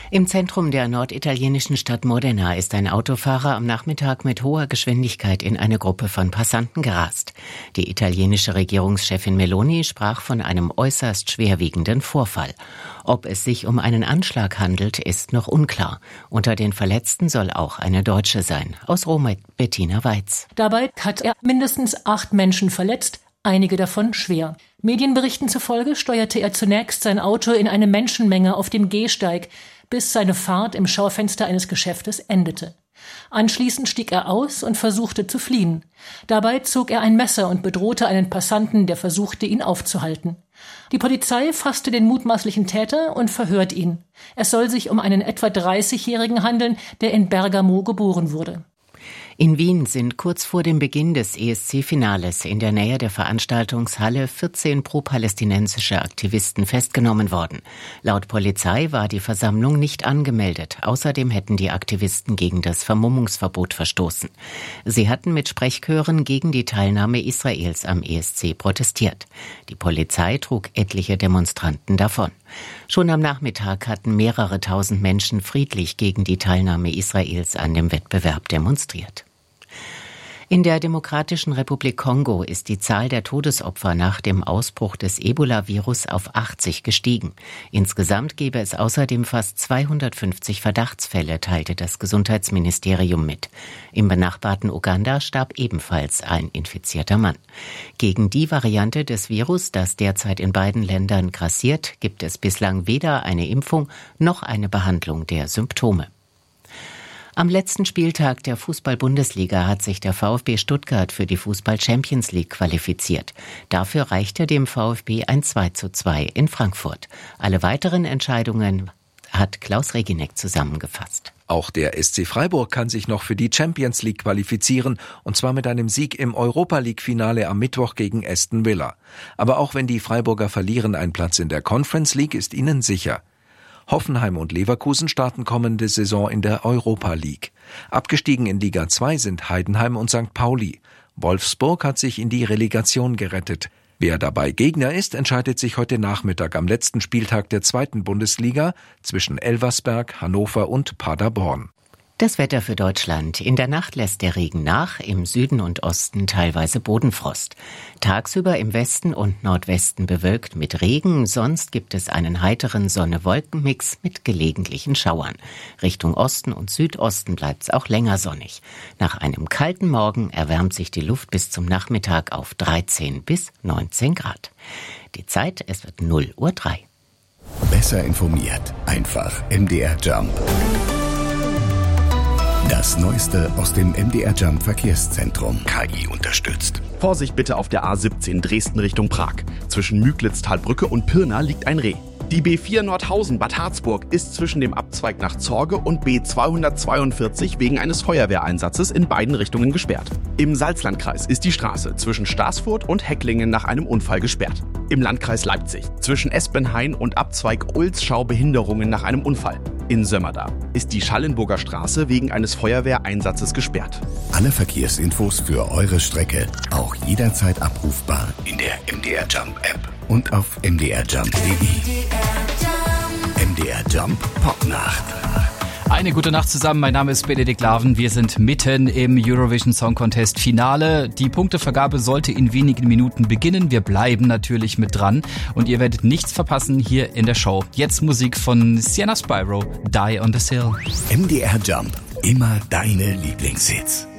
Im Zentrum der norditalienischen Stadt Modena ist ein Autofahrer am Nachmittag mit hoher Geschwindigkeit in eine Gruppe von Passanten gerast. Die italienische Regierungschefin Meloni sprach von einem äußerst schwerwiegenden Vorfall. Ob es sich um einen Anschlag handelt, ist noch unklar. Unter den Verletzten soll auch eine Deutsche sein. Aus Rom Bettina Weiz. Dabei hat er mindestens 8 Menschen verletzt, einige davon schwer. Medienberichten zufolge steuerte er zunächst sein Auto in eine Menschenmenge auf dem Gehsteig, bis seine Fahrt im Schaufenster eines Geschäftes endete. Anschließend stieg er aus und versuchte zu fliehen. Dabei zog er ein Messer und bedrohte einen Passanten, der versuchte, ihn aufzuhalten. Die Polizei fasste den mutmaßlichen Täter und verhört ihn. Es soll sich um einen etwa 30-Jährigen handeln, der in Bergamo geboren wurde. In Wien sind kurz vor dem Beginn des ESC-Finales in der Nähe der Veranstaltungshalle 14 pro-palästinensische Aktivisten festgenommen worden. Laut Polizei war die Versammlung nicht angemeldet. Außerdem hätten die Aktivisten gegen das Vermummungsverbot verstoßen. Sie hatten mit Sprechchören gegen die Teilnahme Israels am ESC protestiert. Die Polizei trug etliche Demonstranten davon. Schon am Nachmittag hatten mehrere tausend Menschen friedlich gegen die Teilnahme Israels an dem Wettbewerb demonstriert. In der Demokratischen Republik Kongo ist die Zahl der Todesopfer nach dem Ausbruch des Ebola-Virus auf 80 gestiegen. Insgesamt gebe es außerdem fast 250 Verdachtsfälle, teilte das Gesundheitsministerium mit. Im benachbarten Uganda starb ebenfalls ein infizierter Mann. Gegen die Variante des Virus, das derzeit in beiden Ländern grassiert, gibt es bislang weder eine Impfung noch eine Behandlung der Symptome. Am letzten Spieltag der Fußball-Bundesliga hat sich der VfB Stuttgart für die Fußball-Champions League qualifiziert. Dafür reichte dem VfB ein 2:2 in Frankfurt. Alle weiteren Entscheidungen hat Klaus Reginek zusammengefasst. Auch der SC Freiburg kann sich noch für die Champions League qualifizieren, und zwar mit einem Sieg im Europa-League-Finale am Mittwoch gegen Aston Villa. Aber auch wenn die Freiburger verlieren, ein Platz in der Conference League ist ihnen sicher. Hoffenheim und Leverkusen starten kommende Saison in der Europa League. Abgestiegen in Liga 2 sind Heidenheim und St. Pauli. Wolfsburg hat sich in die Relegation gerettet. Wer dabei Gegner ist, entscheidet sich heute Nachmittag am letzten Spieltag der 2. Bundesliga zwischen Elversberg, Hannover und Paderborn. Das Wetter für Deutschland. In der Nacht lässt der Regen nach, im Süden und Osten teilweise Bodenfrost. Tagsüber im Westen und Nordwesten bewölkt mit Regen, sonst gibt es einen heiteren Sonne-Wolken-Mix mit gelegentlichen Schauern. Richtung Osten und Südosten bleibt es auch länger sonnig. Nach einem kalten Morgen erwärmt sich die Luft bis zum Nachmittag auf 13 bis 19 Grad. Die Zeit, es wird 0:03 Uhr. Besser informiert, einfach MDR Jump. Das Neueste aus dem MDR Jump Verkehrszentrum. KI unterstützt. Vorsicht bitte auf der A17 Dresden Richtung Prag. Zwischen Müglitz-Talbrücke und Pirna liegt ein Reh. Die B4 Nordhausen-Bad Harzburg ist zwischen dem Abzweig nach Zorge und B242 wegen eines Feuerwehreinsatzes in beiden Richtungen gesperrt. Im Salzlandkreis ist die Straße zwischen Staßfurt und Hecklingen nach einem Unfall gesperrt. Im Landkreis Leipzig zwischen Espenhain und Abzweig Ulzschau Behinderungen nach einem Unfall. In Sömmerda ist die Schallenburger Straße wegen eines Feuerwehreinsatzes gesperrt. Alle Verkehrsinfos für eure Strecke auch jederzeit abrufbar in der MDR Jump App und auf mdrjump.de. MDR Jump Popnacht. Eine gute Nacht zusammen, mein Name ist Benedikt Laven. Wir sind mitten im Eurovision Song Contest Finale. Die Punktevergabe sollte in wenigen Minuten beginnen. Wir bleiben natürlich mit dran und ihr werdet nichts verpassen hier in der Show. Jetzt Musik von Sienna Spyro, Die on the Sill. MDR Jump, immer deine Lieblingshits.